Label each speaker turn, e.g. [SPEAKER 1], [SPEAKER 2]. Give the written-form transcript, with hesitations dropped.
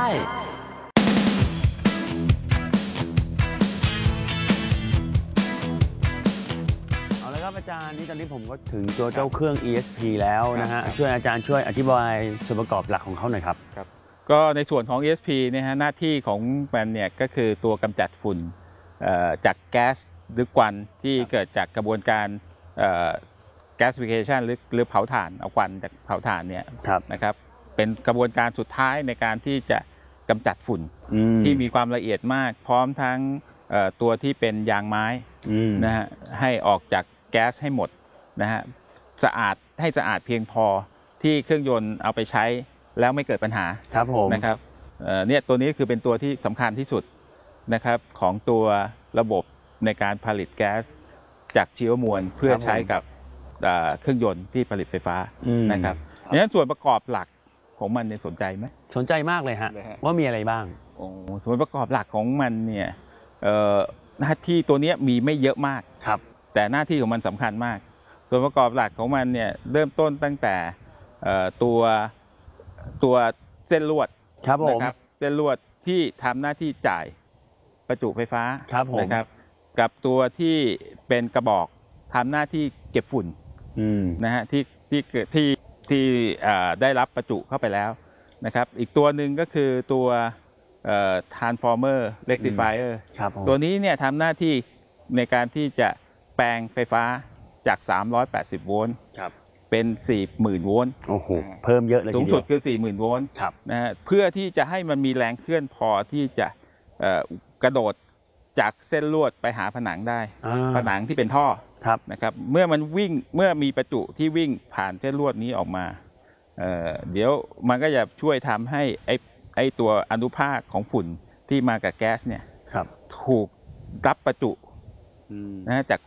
[SPEAKER 1] เอาละครับอาจารย์นี่ตอนนี้ผมก็ถึงตัวเจ้าเครื่อง ESP แล้วนะฮะช่วยอาจารย์ช่วยอธิบายส่วนประกอบหลักของเขาหน่อยครับ
[SPEAKER 2] ก็ในส่วนของ ESP เนี่ยฮะหน้าที่ของมันเนี่ยก็คือตัวกำจัดฝุ่นจากแก๊สหรือควันที่เกิดจากกระบวนการgasification หรือเผาถ่านเอาควันจากเผาถ่านเนี่ยนะครับเป็นกระบวนการสุดท้ายในการที่จะกำจัดฝุ่นที่มีความละเอียดมากพร้อมทั้งตัวที่เป็นยางไม้นะฮะให้ออกจากแก๊สให้หมดนะฮะสะอาดให้สะอาดเพียงพอที่เครื่องยนต์เอาไปใช้แล้วไม่เกิดปัญหา
[SPEAKER 1] ครับผม
[SPEAKER 2] นะครับเนี่ยตัวนี้คือเป็นตัวที่สำคัญที่สุดนะครับของตัวระบบในการผลิตแก๊สจากชีวมวลเพื่อใช้กับเครื่องยนต์ที่ผลิตไฟฟ้านะครับดังนั้นส่วนประกอบหลักของมันเนี่ยสนใจไหม
[SPEAKER 1] สนใจมากเลยฮะว่ามีอะไรบ้าง
[SPEAKER 2] ส่วนประกอบหลักของมันเนี่ยหน้าที่ตัวนี้มีไม่เยอะมาก
[SPEAKER 1] ครับ
[SPEAKER 2] แต่หน้าที่ของมันสำคัญมากส่วนประกอบหลักของมันเนี่ยเริ่มต้นตั้งแต่ตัวเส้นลวด
[SPEAKER 1] นะครับ
[SPEAKER 2] เส้นลวดที่ทำหน้าที่จ่ายประจุไฟฟ้า
[SPEAKER 1] นะครับ
[SPEAKER 2] กับตัวที่เป็นกระบอกทำหน้าที่เก็บฝุ่นนะฮะที่ได้รับประจุเข้าไปแล้วนะครับอีกตัวหนึ่งก็คือตัวtransformer rectifier ตัวนี้เนี่ยทำหน้าที่ในการที่จะแปลงไฟฟ้าจาก380โวลต์เป็น 40,000 โวลต์
[SPEAKER 1] โอ้โหเพิ่มเยอะเลย
[SPEAKER 2] สูงสุดคือ 40,000 โวลต์นะฮะเพื่อที่จะให้มันมีแรงเคลื่อนพอที่จะกระโดดจากเส้นลวดไปหาผนังได้ผนังที่เป็นท่อนะครับเมื่อมีประจุที่วิ่งผ่านเส้นลวดนี้ออกมาเดี๋ยวมันก็จะช่วยทำให้ไอตัวอนุภาคของฝุ่นที่มากับแก๊สเนี่ยถูกรับประจุนะฮะจาก